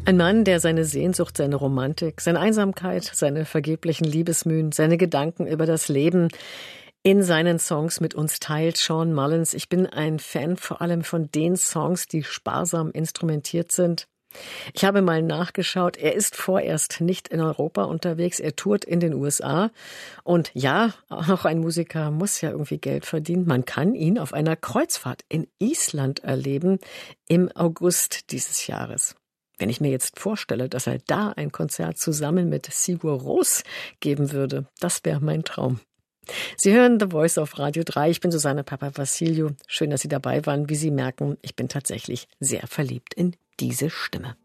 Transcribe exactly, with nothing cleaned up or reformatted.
Ein Mann, der seine Sehnsucht, seine Romantik, seine Einsamkeit, seine vergeblichen Liebesmühen, seine Gedanken über das Leben in seinen Songs mit uns teilt. Sean Mullins. Ich bin ein Fan vor allem von den Songs, die sparsam instrumentiert sind. Ich habe mal nachgeschaut, er ist vorerst nicht in Europa unterwegs, er tourt in den U S A. Und ja, auch ein Musiker muss ja irgendwie Geld verdienen. Man kann ihn auf einer Kreuzfahrt in Island erleben im August dieses Jahres. Wenn ich mir jetzt vorstelle, dass er da ein Konzert zusammen mit Sigur Rós geben würde, das wäre mein Traum. Sie hören The Voice auf Radio drei. Ich bin Susanne Papavassiliou. Schön, dass Sie dabei waren. Wie Sie merken, ich bin tatsächlich sehr verliebt in diese Stimme.